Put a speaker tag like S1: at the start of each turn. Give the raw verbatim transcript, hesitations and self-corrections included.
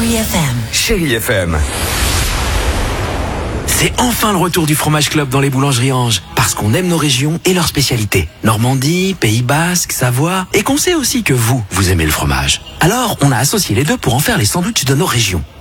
S1: Chérie F M.
S2: Chérie F M.
S3: C'est enfin le retour du fromage club dans les boulangeries Ange. Parce qu'on aime nos régions et leurs spécialités. Normandie, Pays Basque, Savoie. Et qu'on sait aussi que vous, vous aimez le fromage. Alors, on a associé les deux pour en faire les sandwichs de nos régions.